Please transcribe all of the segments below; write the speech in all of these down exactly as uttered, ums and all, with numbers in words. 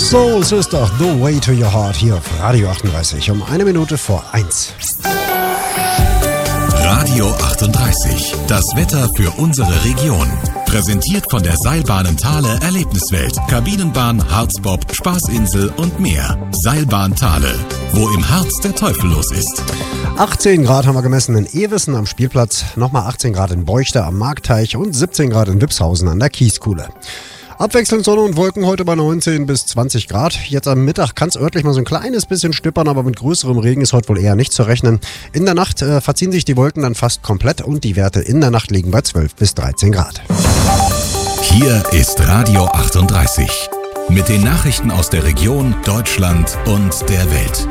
So, es ist doch The Way to Your Heart hier auf Radio achtunddreißig um eine Minute vor eins. Radio achtunddreißig, das Wetter für unsere Region. Präsentiert von der Seilbahnen Thale Erlebniswelt, Kabinenbahn, Harzbob, Spaßinsel und mehr. Seilbahn Thale, wo im Harz der Teufel los ist. achtzehn Grad haben wir gemessen in Ewissen am Spielplatz, nochmal achtzehn Grad in Beuchte am Marktteich und siebzehn Grad in Wipshausen an der Kieskuhle. Abwechselnd Sonne und Wolken heute bei neunzehn bis zwanzig Grad. Jetzt am Mittag kann es örtlich mal so ein kleines bisschen stüppern, aber mit größerem Regen ist heute wohl eher nicht zu rechnen. In der Nacht äh, verziehen sich die Wolken dann fast komplett und die Werte in der Nacht liegen bei zwölf bis dreizehn Grad. Hier ist Radio achtunddreißig mit den Nachrichten aus der Region, Deutschland und der Welt.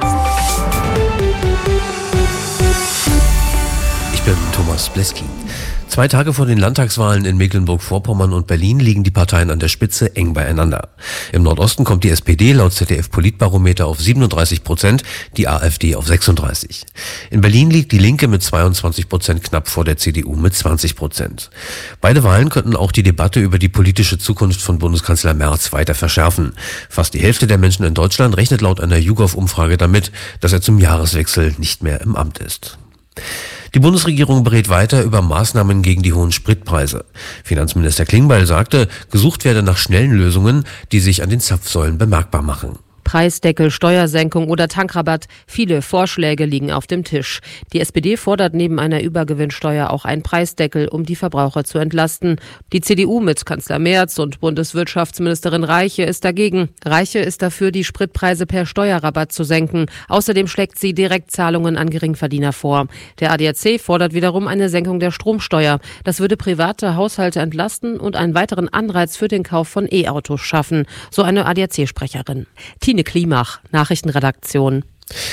Ich bin Thomas Bleski. Zwei Tage vor den Landtagswahlen in Mecklenburg-Vorpommern und Berlin liegen die Parteien an der Spitze eng beieinander. Im Nordosten kommt die S P D laut Z D F-Politbarometer auf siebenunddreißig Prozent, die AfD auf sechsunddreißig. In Berlin liegt die Linke mit zweiundzwanzig Prozent knapp vor der C D U mit zwanzig Prozent. Beide Wahlen könnten auch die Debatte über die politische Zukunft von Bundeskanzler Merz weiter verschärfen. Fast die Hälfte der Menschen in Deutschland rechnet laut einer YouGov-Umfrage damit, dass er zum Jahreswechsel nicht mehr im Amt ist. Die Bundesregierung berät weiter über Maßnahmen gegen die hohen Spritpreise. Finanzminister Klingbeil sagte, gesucht werde nach schnellen Lösungen, die sich an den Zapfsäulen bemerkbar machen. Preisdeckel, Steuersenkung oder Tankrabatt. Viele Vorschläge liegen auf dem Tisch. Die S P D fordert neben einer Übergewinnsteuer auch einen Preisdeckel, um die Verbraucher zu entlasten. Die C D U mit Kanzler Merz und Bundeswirtschaftsministerin Reiche ist dagegen. Reiche ist dafür, die Spritpreise per Steuerrabatt zu senken. Außerdem schlägt sie Direktzahlungen an Geringverdiener vor. Der A D A C fordert wiederum eine Senkung der Stromsteuer. Das würde private Haushalte entlasten und einen weiteren Anreiz für den Kauf von E-Autos schaffen, so eine A D A C-Sprecherin. Tine Klimach, Nachrichtenredaktion.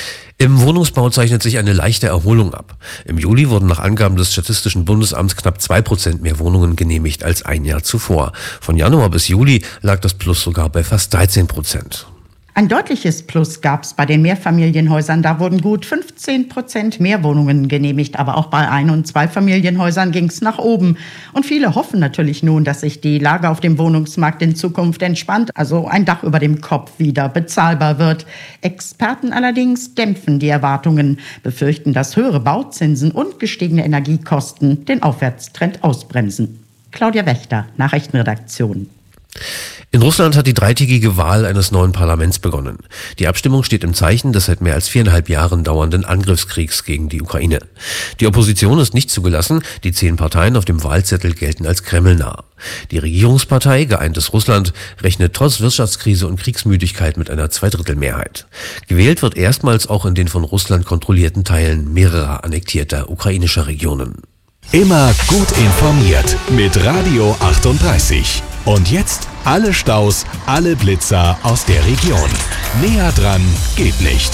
Im Wohnungsbau zeichnet sich eine leichte Erholung ab. Im Juli wurden nach Angaben des Statistischen Bundesamts knapp zwei Prozent mehr Wohnungen genehmigt als ein Jahr zuvor. Von Januar bis Juli lag das Plus sogar bei fast dreizehn Prozent. Ein deutliches Plus gab es bei den Mehrfamilienhäusern. Da wurden gut fünfzehn Prozent mehr Wohnungen genehmigt. Aber auch bei Ein- und Zweifamilienhäusern ging es nach oben. Und viele hoffen natürlich nun, dass sich die Lage auf dem Wohnungsmarkt in Zukunft entspannt, also ein Dach über dem Kopf wieder bezahlbar wird. Experten allerdings dämpfen die Erwartungen, befürchten, dass höhere Bauzinsen und gestiegene Energiekosten den Aufwärtstrend ausbremsen. Claudia Wächter, Nachrichtenredaktion. In Russland hat die dreitägige Wahl eines neuen Parlaments begonnen. Die Abstimmung steht im Zeichen des seit mehr als viereinhalb Jahren dauernden Angriffskriegs gegen die Ukraine. Die Opposition ist nicht zugelassen, die zehn Parteien auf dem Wahlzettel gelten als kremlnah. Die Regierungspartei Geeintes Russland rechnet trotz Wirtschaftskrise und Kriegsmüdigkeit mit einer Zweidrittelmehrheit. Gewählt wird erstmals auch in den von Russland kontrollierten Teilen mehrerer annektierter ukrainischer Regionen. Immer gut informiert mit Radio achtunddreißig. Und jetzt alle Staus, alle Blitzer aus der Region. Näher dran geht nicht.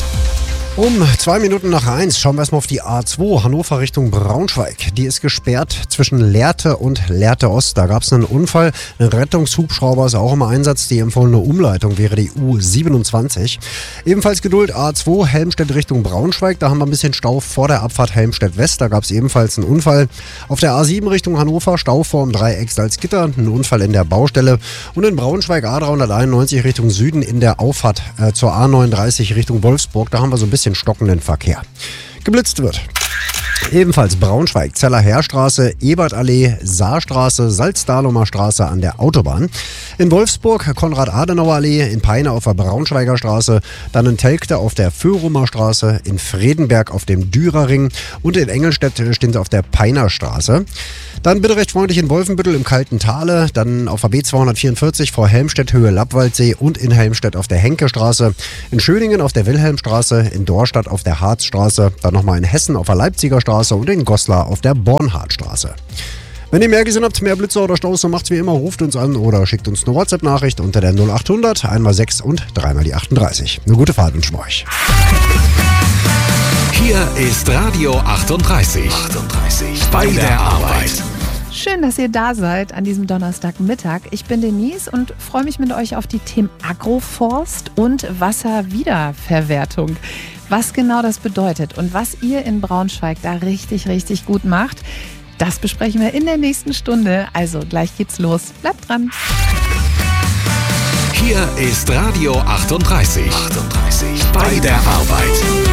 Um zwei Minuten nach eins schauen wir erstmal auf die A zwei, Hannover Richtung Braunschweig. Die ist gesperrt zwischen Lehrte und Lehrte Ost. Da gab es einen Unfall. Ein Rettungshubschrauber ist auch im Einsatz. Die empfohlene Umleitung wäre die U siebenundzwanzig. Ebenfalls Geduld A zwei, Helmstedt Richtung Braunschweig. Da haben wir ein bisschen Stau vor der Abfahrt Helmstedt West. Da gab es ebenfalls einen Unfall. Auf der A sieben Richtung Hannover, Stau vorm Dreieck Salzgitter. Ein Unfall in der Baustelle. Und in Braunschweig A dreihunderteinundneunzig Richtung Süden in der Auffahrt äh, zur A neununddreißig Richtung Wolfsburg. Da haben wir so ein bisschen stockenden Verkehr. Geblitzt wird. Ebenfalls Braunschweig, Zeller-Heerstraße, Ebertallee, Saarstraße, Salzdahlumer Straße an der Autobahn. In Wolfsburg Konrad-Adenauer-Allee, in Peine auf der Braunschweiger Straße, dann in Telgte auf der Föhrumer Straße, in Fredenberg auf dem Dürerring und in Engelstedt stehen sie auf der Peiner Straße. Dann bitte recht freundlich in Wolfenbüttel im Kalten Tale, dann auf der B zweihundertvierundvierzig vor Helmstedt Höhe Lappwaldsee und in Helmstedt auf der Henkestraße, in Schöningen auf der Wilhelmstraße, in Dorstadt auf der Harzstraße, dann nochmal in Hessen auf der Leipziger Straße und in Goslar auf der Bornhardtstraße. Wenn ihr mehr gesehen habt, mehr Blitzer oder Staus, so macht's wie immer, ruft uns an oder schickt uns eine WhatsApp-Nachricht unter der null achthundert, einmal sechs und dreimal die achtunddreißig. Eine gute Fahrt wünschen wir euch. Hier ist Radio achtunddreißig. achtunddreißig bei der Arbeit. Schön, dass ihr da seid an diesem Donnerstagmittag. Ich bin Denise und freue mich mit euch auf die Themen Agroforst und Wasserwiederverwertung. Was genau das bedeutet und was ihr in Braunschweig da richtig, richtig gut macht, das besprechen wir in der nächsten Stunde. Also gleich geht's los. Bleibt dran. Hier ist Radio achtunddreißig. achtunddreißig. Bei der Arbeit.